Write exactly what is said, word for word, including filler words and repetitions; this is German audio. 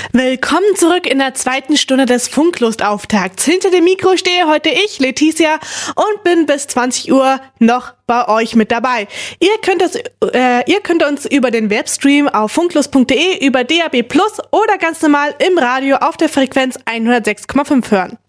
Willkommen zurück in der zweiten Stunde des Funklust-Auftakts. Hinter dem Mikro stehe heute ich, Letizia, und bin bis zwanzig Uhr noch bei euch mit dabei. Ihr könnt, das, äh, ihr könnt uns über den Webstream auf funklust punkt de, über D A B plus oder ganz normal im Radio auf der Frequenz hundertsechs Komma fünf hören.